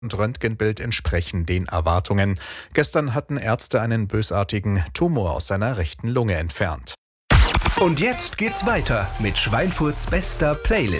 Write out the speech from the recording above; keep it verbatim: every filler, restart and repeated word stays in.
und Röntgenbild entsprechen den Erwartungen. Gestern hatten Ärzte einen bösartigen Tumor aus seiner rechten Lunge entfernt. Und jetzt geht's weiter mit Schweinfurts bester Playlist.